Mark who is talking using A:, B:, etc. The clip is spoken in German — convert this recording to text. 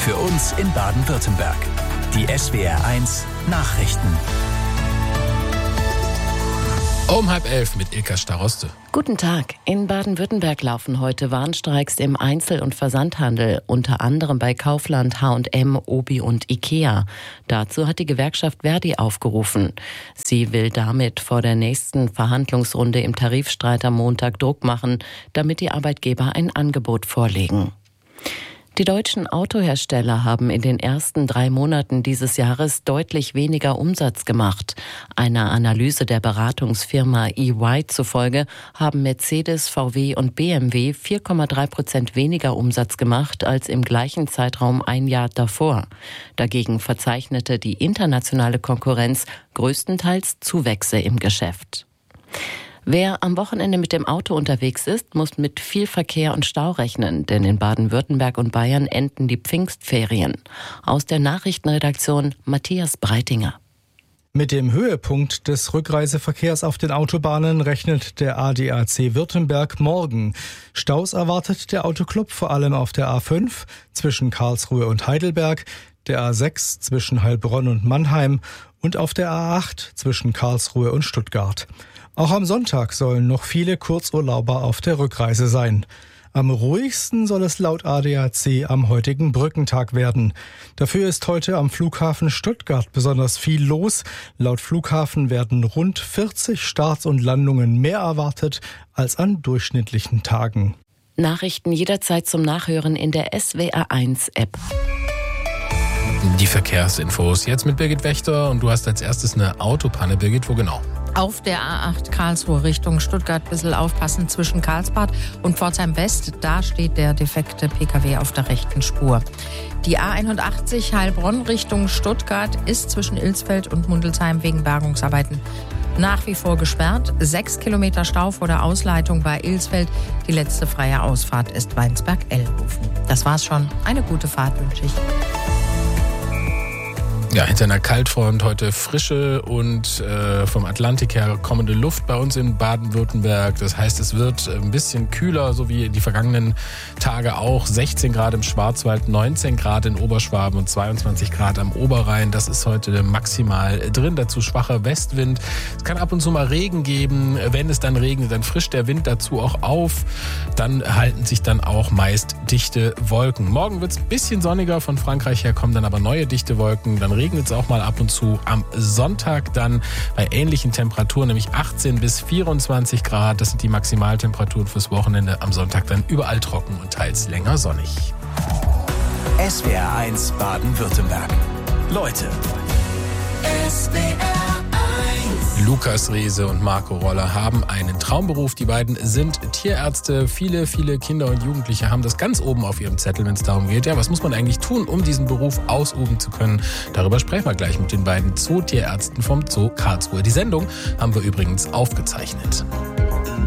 A: Für uns in Baden-Württemberg. Die SWR1 Nachrichten.
B: Um 10:30 mit Ilka Staroste.
C: Guten Tag. In Baden-Württemberg laufen heute Warnstreiks im Einzel- und Versandhandel, unter anderem bei Kaufland, H&M, Obi und Ikea. Dazu hat die Gewerkschaft Verdi aufgerufen. Sie will damit vor der nächsten Verhandlungsrunde im Tarifstreit am Montag Druck machen, damit die Arbeitgeber ein Angebot vorlegen. Die deutschen Autohersteller haben in den ersten 3 Monaten dieses Jahres deutlich weniger Umsatz gemacht. Einer Analyse der Beratungsfirma EY zufolge haben Mercedes, VW und BMW 4,3% weniger Umsatz gemacht als im gleichen Zeitraum ein Jahr davor. Dagegen verzeichnete die internationale Konkurrenz größtenteils Zuwächse im Geschäft. Wer am Wochenende mit dem Auto unterwegs ist, muss mit viel Verkehr und Stau rechnen, denn in Baden-Württemberg und Bayern enden die Pfingstferien. Aus der Nachrichtenredaktion Matthias Breitinger.
D: Mit dem Höhepunkt des Rückreiseverkehrs auf den Autobahnen rechnet der ADAC Württemberg morgen. Staus erwartet der Autoclub vor allem auf der A5 zwischen Karlsruhe und Heidelberg, der A6 zwischen Heilbronn und Mannheim und auf der A8 zwischen Karlsruhe und Stuttgart. Auch am Sonntag sollen noch viele Kurzurlauber auf der Rückreise sein. Am ruhigsten soll es laut ADAC am heutigen Brückentag werden. Dafür ist heute am Flughafen Stuttgart besonders viel los. Laut Flughafen werden rund 40 Starts und Landungen mehr erwartet als an durchschnittlichen Tagen.
C: Nachrichten jederzeit zum Nachhören in der SWR1-App.
B: Die Verkehrsinfos jetzt mit Birgit Wächter und du hast als erstes eine Autopanne. Birgit, wo genau?
E: Auf der A8 Karlsruhe Richtung Stuttgart ein bisschen aufpassen zwischen Karlsbad und Pforzheim West. Da steht der defekte Pkw auf der rechten Spur. Die A81 Heilbronn Richtung Stuttgart ist zwischen Ilsfeld und Mundelsheim wegen Bergungsarbeiten nach wie vor gesperrt. 6 Kilometer Stau vor der Ausleitung bei Ilsfeld. Die letzte freie Ausfahrt ist Weinsberg-Ellhofen. Das war's schon. Eine gute Fahrt wünsche ich.
B: Ja, hinter einer Kaltfront heute frische und vom Atlantik her kommende Luft bei uns in Baden-Württemberg. Das heißt, es wird ein bisschen kühler, so wie die vergangenen Tage auch. 16 Grad im Schwarzwald, 19 Grad in Oberschwaben und 22 Grad am Oberrhein. Das ist heute maximal drin. Dazu schwacher Westwind. Es kann ab und zu mal Regen geben. Wenn es dann regnet, dann frischt der Wind dazu auch auf. Dann halten sich dann auch meist dichte Wolken. Morgen wird es ein bisschen sonniger. Von Frankreich her kommen dann aber neue dichte Wolken. Dann regnet es auch mal ab und zu. Am Sonntag dann bei ähnlichen Temperaturen, nämlich 18 bis 24 Grad. Das sind die Maximaltemperaturen fürs Wochenende. Am Sonntag dann überall trocken und teils länger sonnig.
A: SWR1 Baden-Württemberg. Leute. SWR1.
B: Lukas Reese und Marco Roller haben einen Traumberuf. Die beiden sind Tierärzte. Viele, viele Kinder und Jugendliche haben das ganz oben auf ihrem Zettel, wenn es darum geht. Ja, was muss man eigentlich tun, um diesen Beruf ausüben zu können? Darüber sprechen wir gleich mit den beiden Zootierärzten vom Zoo Karlsruhe. Die Sendung haben wir übrigens aufgezeichnet.